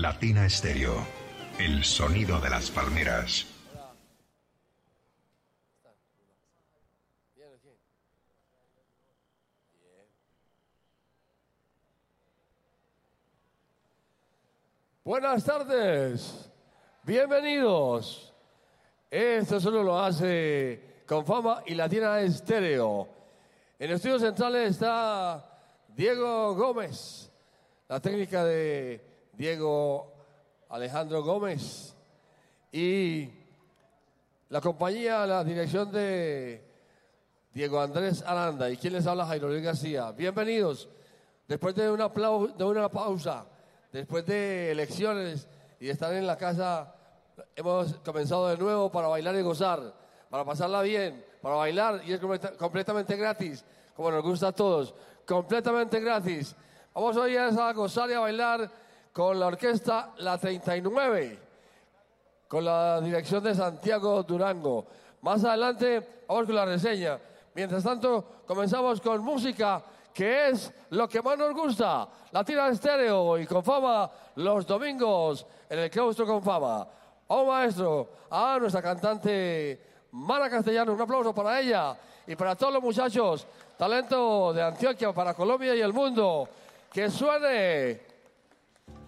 Latina Estéreo, el sonido de las palmeras. Buenas tardes, bienvenidos. Esto solo lo hace Confama y Latina Estéreo. En el estudio central está Diego Gómez, la técnica de Diego Alejandro Gómez y la compañía, la dirección de Diego Andrés Aranda. ¿Y quién les habla? Jairo Luis García. Bienvenidos. Después de una pausa, después de elecciones y de estar en la casa, hemos comenzado de nuevo para bailar y gozar, para pasarla bien, para bailar, y es completamente gratis, como nos gusta a todos, completamente gratis. Vamos hoy a gozar y a bailar con la orquesta La 39, con la dirección de Santiago Durango. Más adelante vamos con la reseña. Mientras tanto, comenzamos con música, que es lo que más nos gusta. Latina Estéreo y Confama los domingos en el Claustro Confama. Oh, maestro, a nuestra cantante Mara Castellano, un aplauso para ella y para todos los muchachos, talento de Antioquia para Colombia y el mundo. ¡Que suene!